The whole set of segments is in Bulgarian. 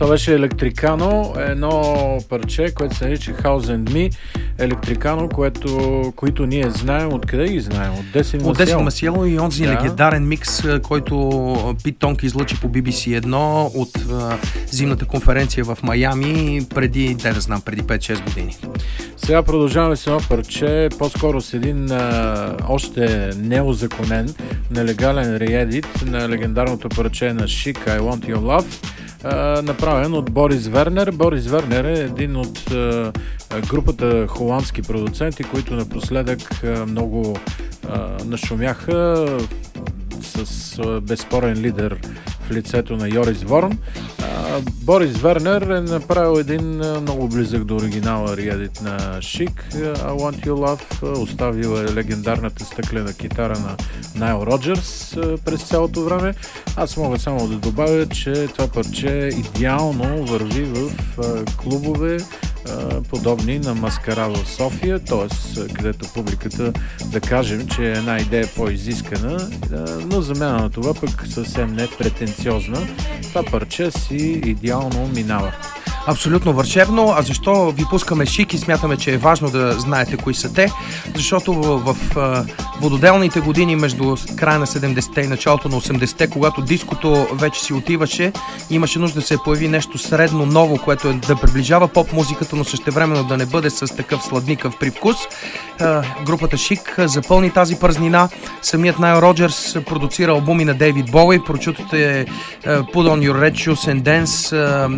Това беше Електрикано, едно парче, което се нарича House and Me. Електрикано, които ние знаем. Откъде ги знаем? От Десин Масиело и онзи легендарен микс, който Пит Тонг излъчи по BBC 1 от зимната конференция в Майами преди 5-6 години. Сега продължаваме с едно парче, по-скоро с един още неозаконен, нелегален реедит на легендарното парче на Chic, I Want Your Love, направен от Борис Вернер. Борис Вернер е един от групата холандски продуценти, които напоследък много нашумяха с безспорен лидер в лицето на Йорис Ворн. Борис Вернер е направил един много близък до оригинала реедит на Chic, I Want Your Love. Оставил е легендарната стъклена китара на Найл Роджерс през цялото време. Аз мога само да добавя, че това парче идеално върви в клубове, подобни на Маскарада в София, т.е. където публиката, да кажем, че една идея по-изискана, но замяна на това пък съвсем не претенциозна. Това парче си идеално минава. Абсолютно вършебно. А защо ви пускаме Chic и смятаме, че е важно да знаете кои са те? Защото в вододелните години между края на 70-те и началото на 80-те, когато диското вече си отиваше, имаше нужда да се появи нещо средно ново, което е да приближава поп-музиката, но същевременно да не бъде с такъв сладникав привкус. Групата Chic запълни тази празнина. Самият Найл Роджерс продуцира албуми на Дейвид Боуи. Прочутото е Put on Your Red Shoes and Dance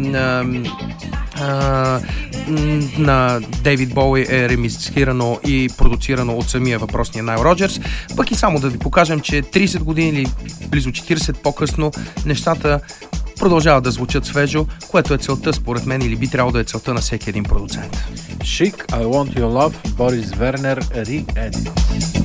на Дейвид Боуи е ремиксирано и продуцирано от самия въпросния Найл Роджерс. Пък и само да ви покажем, че 30 години или близо 40 по-късно нещата продължават да звучат свежо, което е целта според мен или би трябвало да е целта на всеки един продуцент. Chic, I Want Your Love, Борис Вернер, Re-Edit.